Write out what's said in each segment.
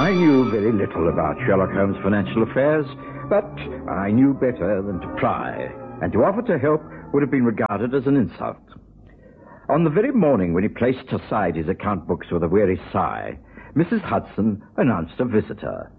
I knew very little about Sherlock Holmes' financial affairs, but I knew better than to pry, and to offer to help would have been regarded as an insult. On the very morning when he placed aside his account books with a weary sigh, Mrs. Hudson announced a visitor.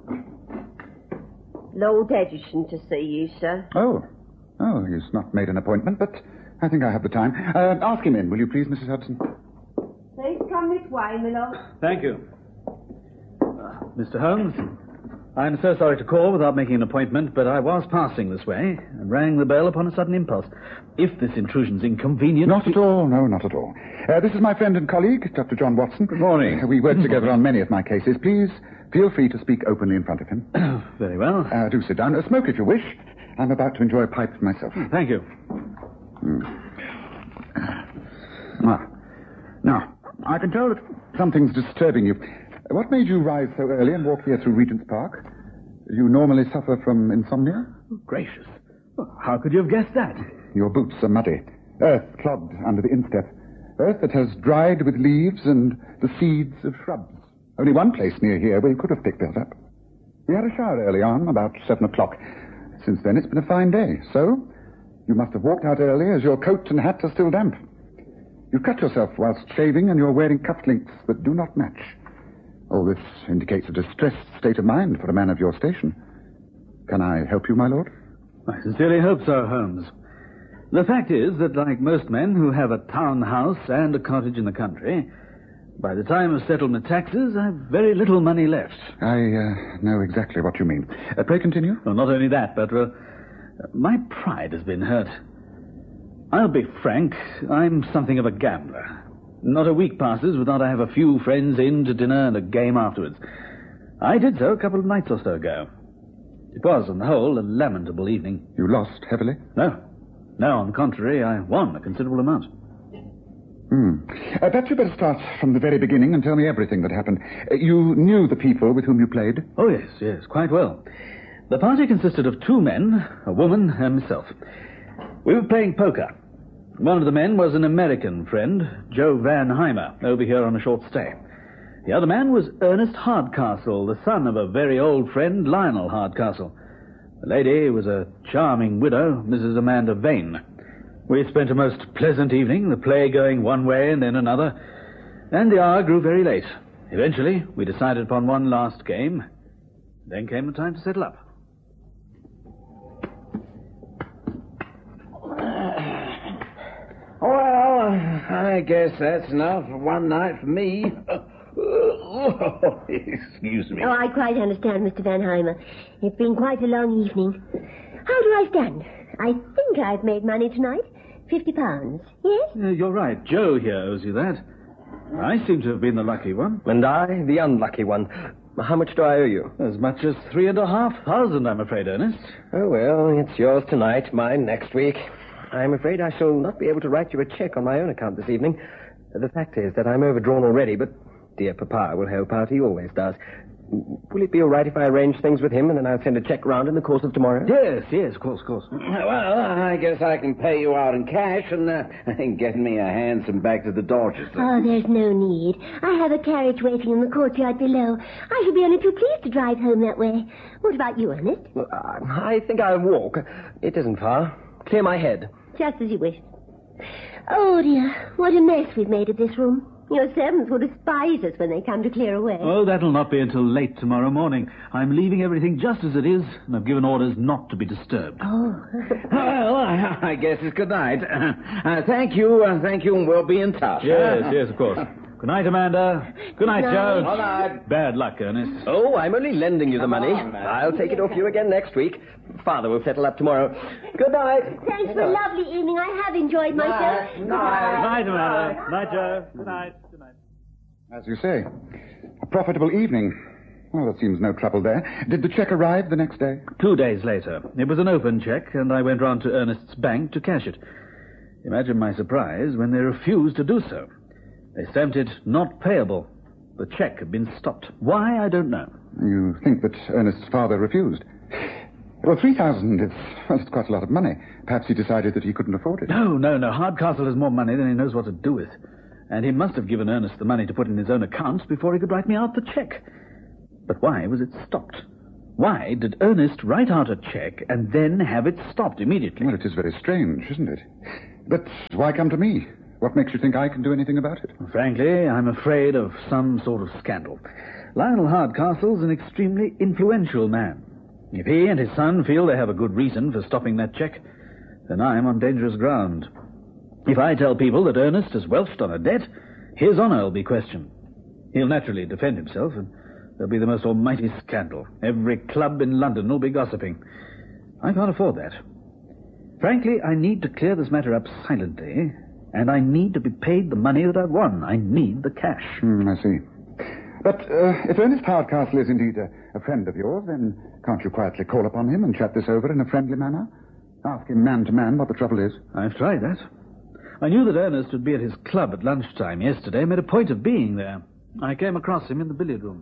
Lord Edgerton to see you, sir. Oh, he's not made an appointment, but I think I have the time. Ask him in, will you please, Mrs. Hudson? Please come this way, my lord. Thank you. Mr. Holmes, I'm so sorry to call without making an appointment, but I was passing this way and rang the bell upon a sudden impulse. If this intrusion's inconvenient... Not at all, no, not at all. This is my friend and colleague, Dr. John Watson. Good morning. We work together on many of my cases. Please feel free to speak openly in front of him. Very well. Do sit down. Smoke if you wish. I'm about to enjoy a pipe myself. Thank you. Now, I can tell that something's disturbing you. What made you rise so early and walk here through Regent's Park? Do you normally suffer from insomnia? Gracious. How could you have guessed that? Your boots are muddy. Earth clogged under the instep. Earth that has dried with leaves and the seeds of shrubs. Only one place near here where you could have picked that up. We had a shower early on, about 7 o'clock. Since then, it's been a fine day. So, you must have walked out early as your coat and hat are still damp. You cut yourself whilst shaving and you're wearing cufflinks that do not match. All this indicates a distressed state of mind for a man of your station. Can I help you, my lord? I sincerely hope so, Holmes. The fact is that, like most men who have a town house and a cottage in the country, by the time of settlement taxes, I've very little money left. I know exactly what you mean. Pray continue. Well, not only that, but my pride has been hurt. I'll be frank, I'm something of a gambler. Not a week passes without I have a few friends in to dinner and a game afterwards. I did so a couple of nights or so ago. It was, on the whole, a lamentable evening. You lost heavily? No, on the contrary, I won a considerable amount. Perhaps you better start from the very beginning and tell me everything that happened. You knew the people with whom you played? Oh, yes, quite well. The party consisted of 2 men, a woman, and myself. We were playing poker. One of the men was an American friend, Joe Van Heimer, over here on a short stay. The other man was Ernest Hardcastle, the son of a very old friend, Lionel Hardcastle. The lady was a charming widow, Mrs. Amanda Vane. We spent a most pleasant evening, the play going one way and then another, and the hour grew very late. Eventually, we decided upon one last game. Then came the time to settle up. Well, I guess that's enough for one night for me. Excuse me. Oh, I quite understand, Mr. Van Heimer. It's been quite a long evening. How do I stand? I think I've made money tonight. £50. Yes? You're right. Joe here owes you that. I seem to have been the lucky one. And I, the unlucky one. How much do I owe you? As much as 3,500, I'm afraid, Ernest. Oh, well, it's yours tonight, mine next week. I'm afraid I shall not be able to write you a check on my own account this evening. The fact is that I'm overdrawn already, but dear Papa will help out. He always does. Will it be all right if I arrange things with him and then I'll send a check round in the course of tomorrow? Yes, of course. Well, I guess I can pay you out in cash and get me a hansom back to the Dorchester. Oh, there's no need. I have a carriage waiting in the courtyard below. I shall be only too pleased to drive home that way. What about you, Ernest? Well, I think I'll walk. It isn't far. Clear my head. Just as you wish. Oh, dear, what a mess we've made of this room. Your servants will despise us when they come to clear away. Oh, that'll not be until late tomorrow morning. I'm leaving everything just as it is, and I've given orders not to be disturbed. Oh. Well, I guess it's good night. Thank you, and we'll be in touch. Yes, of course. Good night, Amanda. Good night, Joe. Good night. Bad luck, Ernest. Oh, I'm only lending you the money. on, man. I'll take it off you again next week. Father will settle up tomorrow. Good night. Thanks for a lovely evening. I have enjoyed myself. Good night, Amanda. Good night, Joe. Good night. As you say, a profitable evening. Well, there seems no trouble there. Did the check arrive the next day? 2 days later. It was an open check, and I went round to Ernest's bank to cash it. Imagine my surprise when they refused to do so. They stamped it not payable. The check had been stopped. Why, I don't know. You think that Ernest's father refused? Well, 3,000 is quite a lot of money. Perhaps he decided that he couldn't afford it. No. Hardcastle has more money than he knows what to do with. And he must have given Ernest the money to put in his own accounts before he could write me out the check. But why was it stopped? Why did Ernest write out a check and then have it stopped immediately? Well, it is very strange, isn't it? But why come to me? What makes you think I can do anything about it? Frankly, I'm afraid of some sort of scandal. Lionel Hardcastle's an extremely influential man. If he and his son feel they have a good reason for stopping that check, then I'm on dangerous ground. If I tell people that Ernest has welched on a debt, his honor will be questioned. He'll naturally defend himself, and there'll be the most almighty scandal. Every club in London will be gossiping. I can't afford that. Frankly, I need to clear this matter up silently, and I need to be paid the money that I've won. I need the cash. I see. But if Ernest Hardcastle is indeed a friend of yours, then can't you quietly call upon him and chat this over in a friendly manner? Ask him man to man what the trouble is. I've tried that. I knew that Ernest would be at his club at lunchtime yesterday, made a point of being there. I came across him in the billiard room.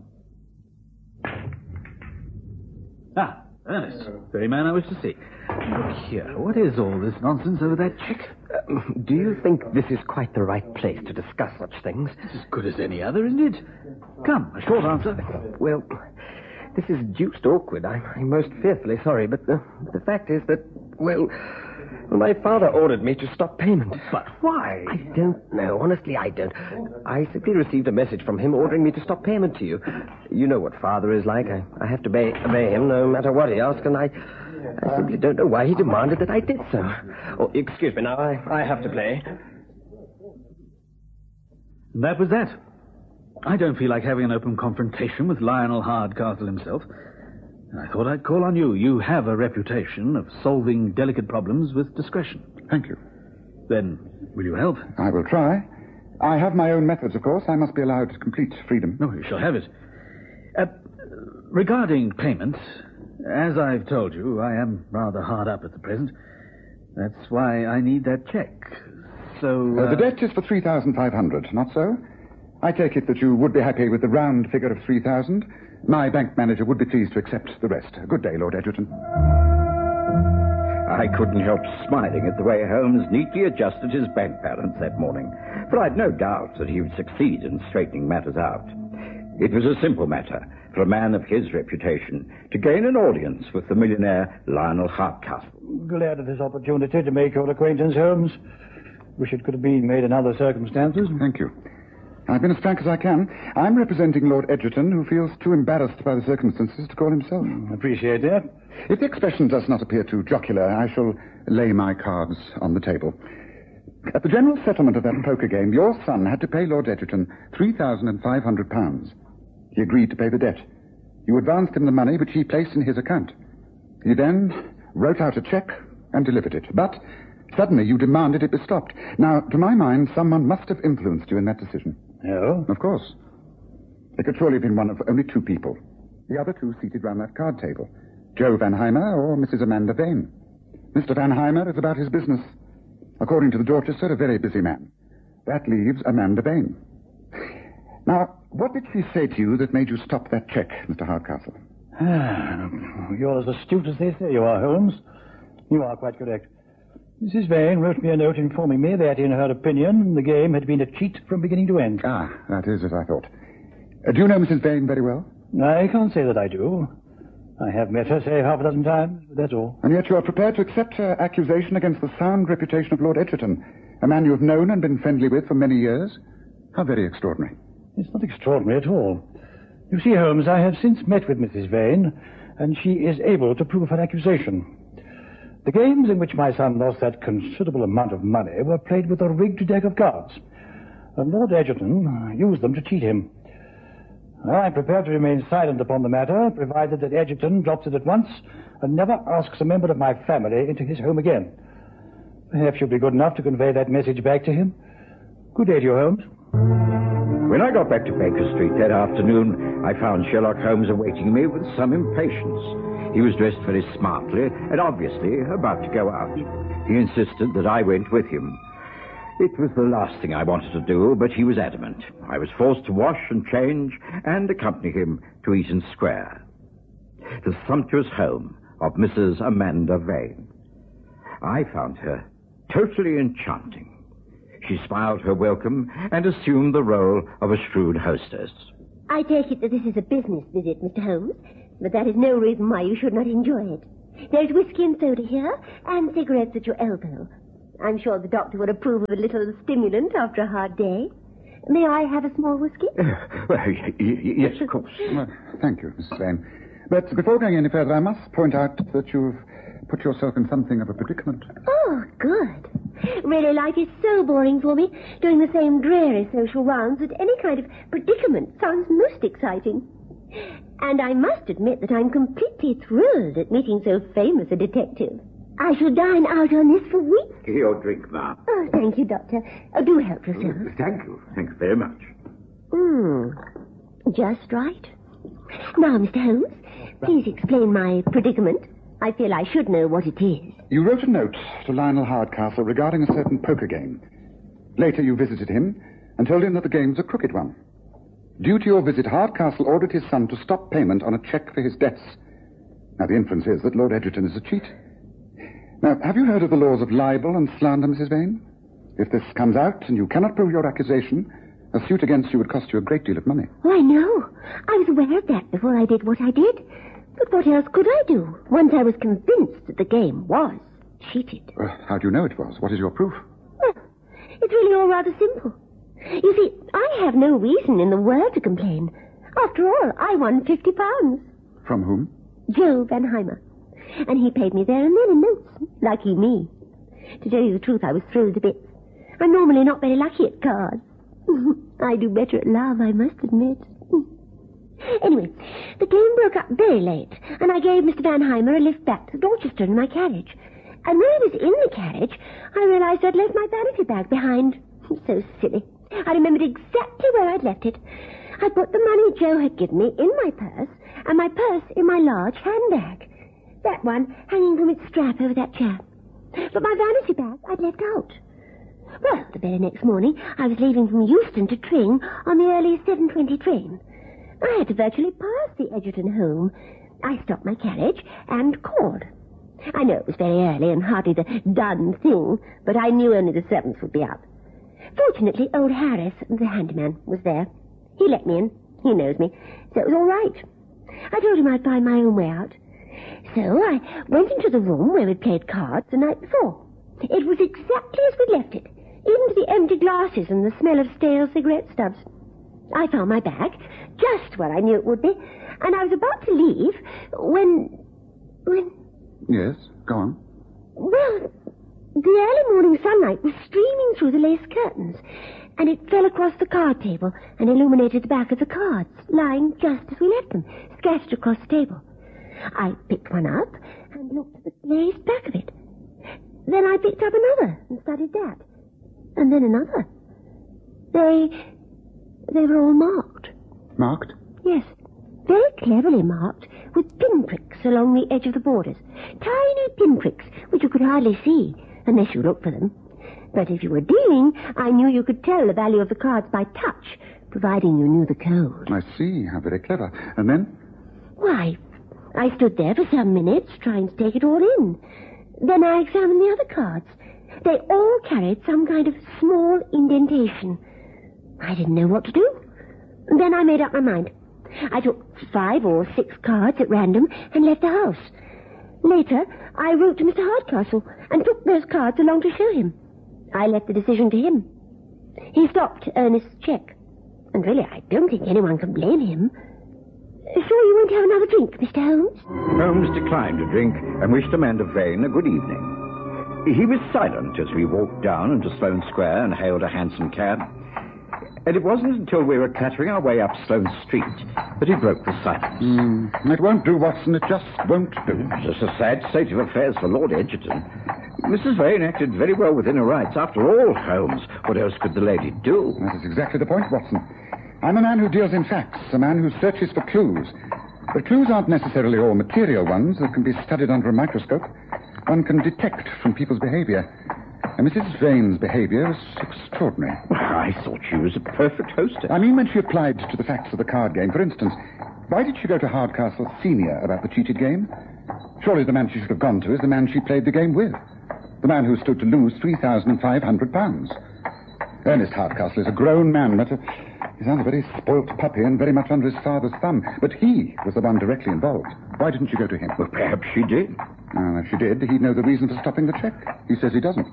Ah, Ernest. Very man I wish to see. Look here, what is all this nonsense over that check? Do you think this is quite the right place to discuss such things? It's as good as any other, isn't it? Come, a short answer. Well, this is deuced awkward. I'm most fearfully sorry, but the fact is that, well, my father ordered me to stop payment. But why? I don't know. Honestly, I don't. I simply received a message from him ordering me to stop payment to you. You know what father is like. I have to obey him no matter what he asks, and I simply don't know why he demanded that I did so. Oh, excuse me now. I have to play. That was that. I don't feel like having an open confrontation with Lionel Hardcastle himself. And I thought I'd call on you. You have a reputation of solving delicate problems with discretion. Thank you. Then, will you help? I will try. I have my own methods, of course. I must be allowed complete freedom. No, you shall have it. Regarding payment, as I've told you, I am rather hard up at the present. That's why I need that check. So... The debt is for 3,500, not so? I take it that you would be happy with the round figure of 3,000. My bank manager would be pleased to accept the rest. Good day, Lord Egerton. I couldn't help smiling at the way Holmes neatly adjusted his bank balance that morning, for I'd no doubt that he would succeed in straightening matters out. It was a simple matter for a man of his reputation to gain an audience with the millionaire Lionel Hardcastle. Glad of this opportunity to make your acquaintance, Holmes. Wish it could have been made in other circumstances. Thank you. I've been as frank as I can. I'm representing Lord Egerton, who feels too embarrassed by the circumstances to call himself. Appreciate that. If the expression does not appear too jocular, I shall lay my cards on the table. At the general settlement of that poker game, your son had to pay Lord Egerton £3,500. He agreed to pay the debt. You advanced him the money which he placed in his account. He then wrote out a check and delivered it. But suddenly you demanded it be stopped. Now, to my mind, someone must have influenced you in that decision. Oh? Of course. It could surely have been one of only two people. The other two seated round that card table. Joe Van Heimer or Mrs. Amanda Vane. Mr. Van Heimer is about his business. According to the Dorchester, a very busy man. That leaves Amanda Vane. Now, what did she say to you that made you stop that check, Mr. Hardcastle? You're as astute as they say you are, Holmes. You are quite correct. Mrs. Vane wrote me a note informing me that, in her opinion, the game had been a cheat from beginning to end. Ah, that is as I thought. Do you know Mrs. Vane very well? I can't say that I do. I have met her, say, half a dozen times, but that's all. And yet you are prepared to accept her accusation against the sound reputation of Lord Egerton, a man you have known and been friendly with for many years? How very extraordinary. It's not extraordinary at all. You see, Holmes, I have since met with Mrs. Vane, and she is able to prove her accusation. The games in which my son lost that considerable amount of money were played with a rigged deck of cards, and Lord Egerton used them to cheat him. I'm prepared to remain silent upon the matter, provided that Egerton drops it at once and never asks a member of my family into his home again. Perhaps you'll be good enough to convey that message back to him. Good day to you, Holmes. When I got back to Baker Street that afternoon, I found Sherlock Holmes awaiting me with some impatience. He was dressed very smartly and obviously about to go out. He insisted that I went with him. It was the last thing I wanted to do, but he was adamant. I was forced to wash and change and accompany him to Eaton Square, the sumptuous home of Mrs. Amanda Vane. I found her totally enchanting. She smiled her welcome and assumed the role of a shrewd hostess. I take it that this is a business visit, Mr. Holmes, but that is no reason why you should not enjoy it. There's whiskey and soda here, and cigarettes at your elbow. I'm sure the doctor would approve of a little stimulant after a hard day. May I have a small whiskey? Yes, of course. Well, thank you, Mrs. Vane. But before going any further, I must point out that you've put yourself in something of a predicament. Oh, good. Really, life is so boring for me, doing the same dreary social rounds, that any kind of predicament sounds most exciting. And I must admit that I'm completely thrilled at meeting so famous a detective. I shall dine out on this for weeks. Your drink, ma'am. Oh, thank you, Doctor. Oh, do help yourself. Thank you. Thank you very much. Just right. Now, Mr. Holmes, please explain my predicament. I feel I should know what it is. You wrote a note to Lionel Hardcastle regarding a certain poker game. Later, you visited him and told him that the game was a crooked one. Due to your visit, Hardcastle ordered his son to stop payment on a cheque for his debts. Now, the inference is that Lord Egerton is a cheat. Now, have you heard of the laws of libel and slander, Mrs. Vane? If this comes out and you cannot prove your accusation, a suit against you would cost you a great deal of money. Oh, I know. I was aware of that before I did what I did. But what else could I do once I was convinced that the game was cheated? How do you know it was? What is your proof? Well, it's really all rather simple. You see, I have no reason in the world to complain. After all, I won £50. From whom? Joe Vanheimer. And he paid me there and then in notes. Lucky me. To tell you the truth, I was thrilled a bit. I'm normally not very lucky at cards. I do better at love, I must admit. Anyway, the game broke up very late, and I gave Mr. Vanheimer a lift back to Dorchester in my carriage. And when I was in the carriage, I realized I'd left my vanity bag behind. So silly. I remembered exactly where I'd left it. I put the money Joe had given me in my purse, and my purse in my large handbag. That one hanging from its strap over that chair. But my vanity bag I'd left out. Well, the very next morning, I was leaving from Euston to Tring on the early 7:20 train. I had to virtually pass the Egerton home. I stopped my carriage and called. I know it was very early and hardly the done thing, but I knew only the servants would be up. Fortunately, old Harris, the handyman, was there. He let me in. He knows me, so it was all right. I told him I'd find my own way out. So I went into the room where we'd played cards the night before. It was exactly as we'd left it, even to the empty glasses and the smell of stale cigarette stubs. I found my bag, just where I knew it would be, and I was about to leave when... Yes, go on. Well, the early morning sunlight was streaming through the lace curtains, and it fell across the card table and illuminated the back of the cards, lying just as we left them, scattered across the table. I picked one up and looked at the glazed back of it. Then I picked up another and studied that. And then another. They were all marked. Marked? Yes, very cleverly marked, with pinpricks along the edge of the borders. Tiny pinpricks, which you could hardly see, unless you looked for them. But if you were dealing, I knew you could tell the value of the cards by touch, providing you knew the code. I see. How very clever. And then? Why, I stood there for some minutes, trying to take it all in. Then I examined the other cards. They all carried some kind of small indentation. I didn't know what to do. Then I made up my mind. I took 5 or 6 cards at random and left the house. Later, I wrote to Mr. Hardcastle and took those cards along to show him. I left the decision to him. He stopped Ernest's cheque. And really, I don't think anyone can blame him. Sure you won't have another drink, Mr. Holmes? Holmes declined a drink and wished Amanda Vane a good evening. He was silent as we walked down into Sloane Square and hailed a hansom cab. And it wasn't until we were clattering our way up Sloane Street that he broke the silence. It won't do, Watson. It just won't do. It's a sad state of affairs for Lord Egerton. Mrs. Vane acted very well within her rights. After all, Holmes, what else could the lady do? That is exactly the point, Watson. I'm a man who deals in facts, a man who searches for clues. But clues aren't necessarily all material ones that can be studied under a microscope. One can detect from people's behavior. And Mrs. Vane's behavior was extraordinary. I thought she was a perfect hostess. I mean when she applied to the facts of the card game. For instance, why did she go to Hardcastle Senior about the cheated game? Surely the man she should have gone to is the man she played the game with. The man who stood to lose £3,500. Ernest Hardcastle is a grown man, but He sounds a very spoilt puppy and very much under his father's thumb. But he was the one directly involved. Why didn't you go to him? Well, perhaps she did. If she did, he'd know the reason for stopping the check. He says he doesn't.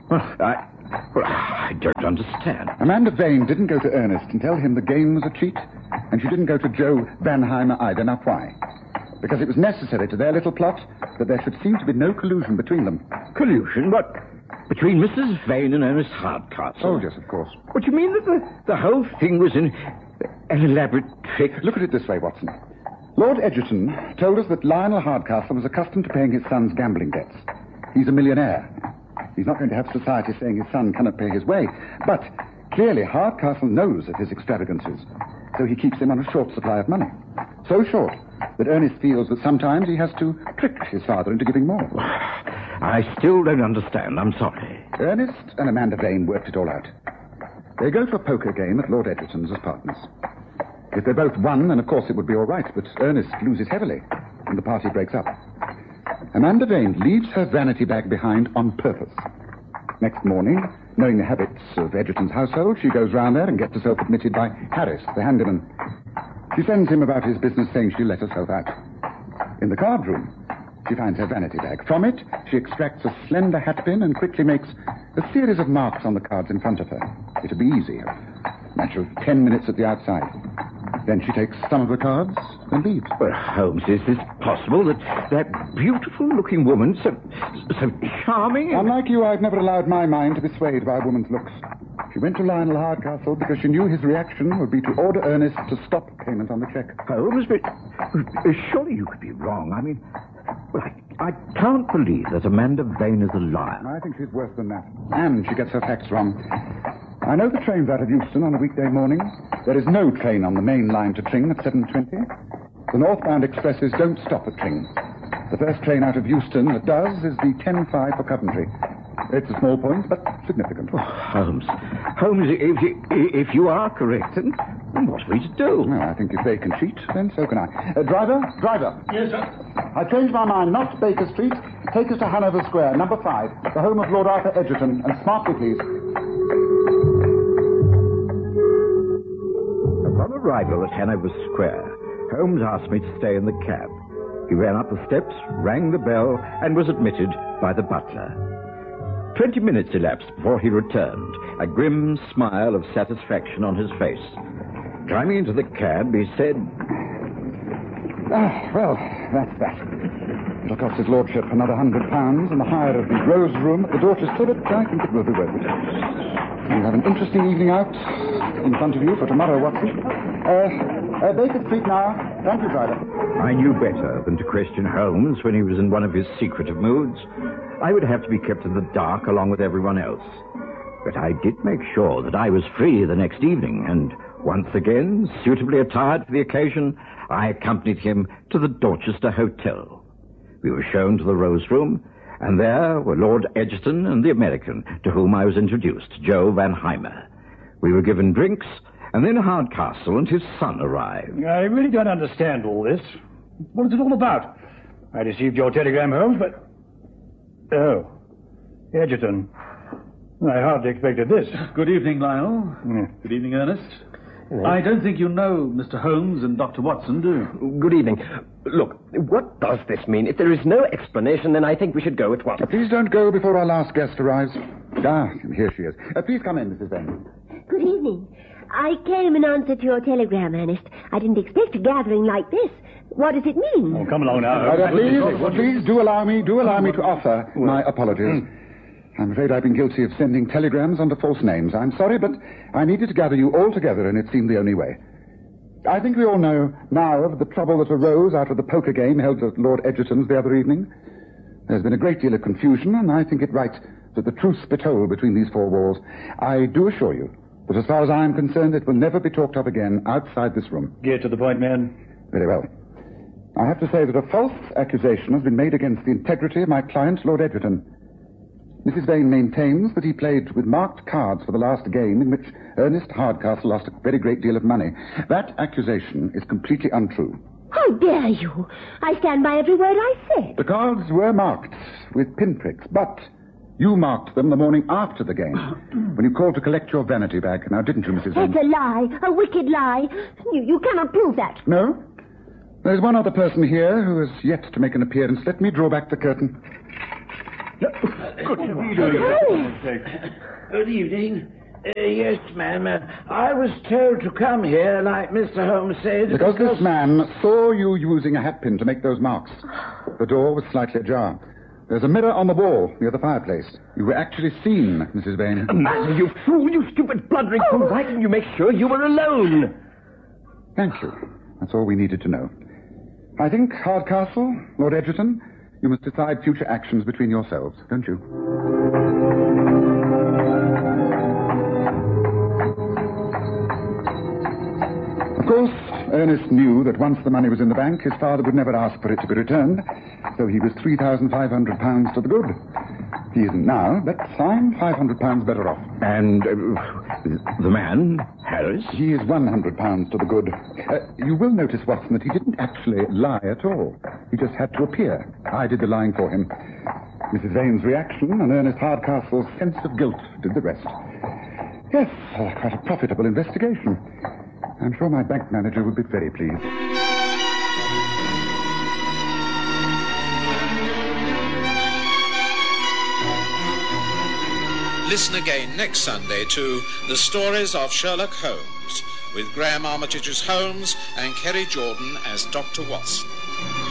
I don't understand. Amanda Vane didn't go to Ernest and tell him the game was a cheat. And she didn't go to Joe Vanheimer either. Now, why? Because it was necessary to their little plot that there should seem to be no collusion between them. Collusion? What? Between Mrs. Vane and Ernest Hardcastle? Oh, yes, of course. What, you mean that the whole thing was an elaborate trick? Look at it this way, Watson. Lord Egerton told us that Lionel Hardcastle was accustomed to paying his son's gambling debts. He's a millionaire. He's not going to have society saying his son cannot pay his way. But clearly Hardcastle knows of his extravagances, so he keeps him on a short supply of money. So short that Ernest feels that sometimes he has to trick his father into giving more. I still don't understand. I'm sorry. Ernest and Amanda Vane worked it all out. They go to a poker game at Lord Egerton's as partners. If they both won, then of course it would be all right, but Ernest loses heavily, and the party breaks up. Amanda Vane leaves her vanity bag behind on purpose. Next morning, knowing the habits of Egerton's household, she goes round there and gets herself admitted by Harris, the handyman. She sends him about his business, saying she'll let herself out. In the card room, she finds her vanity bag. From it, she extracts a slender hatpin and quickly makes a series of marks on the cards in front of her. It'll be easy. A matter of 10 minutes at the outside. Then she takes some of the cards and leaves. Well, Holmes, is this possible that beautiful-looking woman, so charming? Unlike you, I've never allowed my mind to be swayed by a woman's looks. She went to Lionel Hardcastle because she knew his reaction would be to order Ernest to stop payment on the check. Holmes, but surely you could be wrong. I mean, well, I can't believe that Amanda Vane is a liar. I think she's worse than that. And she gets her facts wrong. I know the train's out of Euston on a weekday morning. There is no train on the main line to Tring at 7:20. The northbound expresses don't stop at Tring. The first train out of Euston that does is the 10:05 for Coventry. It's a small point, but significant. Oh, Holmes, if you are correct, then what are we to do? Well, I think if they can cheat, then so can I. Driver? Yes, sir. I've changed my mind. Not Baker Street. Take us to Hanover Square, number 5, the home of Lord Arthur Egerton. And smartly, please. Upon arrival at Hanover Square, Holmes asked me to stay in the cab. He ran up the steps, rang the bell, and was admitted by the butler. 20 minutes elapsed before he returned, a grim smile of satisfaction on his face. Climbing into the cab, he said, Well, that's that. It'll cost his lordship another £100 and the hire of the Rose Room at the Dorchester, but I think it will be worth it. You have an interesting evening out in front of you for tomorrow, Watson. Baker Street now. Thank you, driver. I knew better than to question Holmes when he was in one of his secretive moods. I would have to be kept in the dark along with everyone else. But I did make sure that I was free the next evening, and once again, suitably attired for the occasion, I accompanied him to the Dorchester Hotel. We were shown to the Rose Room, and there were Lord Egerton and the American, to whom I was introduced, Joe Vanheimer. We were given drinks, and then Hardcastle and his son arrived. I really don't understand all this. What is it all about? I received your telegram, Holmes, but... Oh, Egerton. I hardly expected this. Good evening, Lionel. Good evening, Ernest. I don't think you know Mr. Holmes and Dr. Watson, do you? Good evening. Look, what does this mean? If there is no explanation, then I think we should go at once. Please don't go before our last guest arrives. Here she is. Please come in, Mrs. Vane. Good evening. I came in answer to your telegram, Ernest. I didn't expect a gathering like this. What does it mean? Oh, come along now. Please do allow me to offer my apologies. I'm afraid I've been guilty of sending telegrams under false names. I'm sorry, but I needed to gather you all together, and it seemed the only way. I think we all know now of the trouble that arose out of the poker game held at Lord Egerton's the other evening. There's been a great deal of confusion, and I think it right that the truth be told between these four walls. I do assure you that as far as I am concerned, it will never be talked of again outside this room. Get to the point, man. Very well. I have to say that a false accusation has been made against the integrity of my client, Lord Egerton. Mrs. Vane maintains that he played with marked cards for the last game in which Ernest Hardcastle lost a very great deal of money. That accusation is completely untrue. How dare you? I stand by every word I said. The cards were marked with pinpricks, but You marked them the morning after the game, when you called to collect your vanity bag. Now, didn't you, Mrs. Vane? It's a lie, a wicked lie. You cannot prove that. No? There's one other person here who has yet to make an appearance. Let me draw back the curtain. Good evening. Yes, ma'am. I was told to come here, like Mr. Holmes said. Because this man saw you using a hatpin to make those marks. The door was slightly ajar. There's a mirror on the wall near the fireplace. You were actually seen, Mrs. Vane. Master, you fool, you stupid blundering fool. Why didn't you make sure you were alone? Thank you. That's all we needed to know. I think, Hardcastle, Lord Edgerton, you must decide future actions between yourselves, don't you? Of course, Ernest knew that once the money was in the bank, his father would never ask for it to be returned, so he was £3,500 to the good. He isn't now, but I'm £500 better off. And the man, Harris? He is £100 to the good. You will notice, Watson, that he didn't actually lie at all. He just had to appear. I did the lying for him. Mrs. Vane's reaction and Ernest Hardcastle's sense of guilt did the rest. Yes, quite a profitable investigation. I'm sure my bank manager would be very pleased. Listen again next Sunday to The Stories of Sherlock Holmes, with Graham Armitage's Holmes and Kerry Jordan as Dr. Watson.